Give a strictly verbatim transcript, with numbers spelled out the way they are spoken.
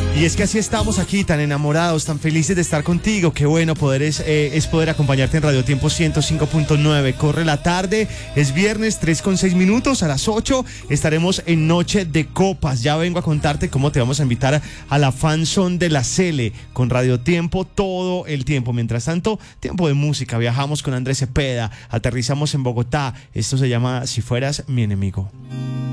Y es que así estamos aquí, tan enamorados, tan felices de estar contigo. Qué bueno poder es, eh, es poder acompañarte en Radio Tiempo ciento cinco punto nueve. Corre la tarde, es viernes, tres con seis minutos. A las ocho estaremos en Noche de Copas. Ya vengo a contarte cómo te vamos a invitar a la fanzone de la Cele con Radio Tiempo todo el tiempo. Mientras tanto, tiempo de música. Viajamos con Andrés Cepeda, aterrizamos en Bogotá. Esto se llama Si Fueras Mi Enemigo.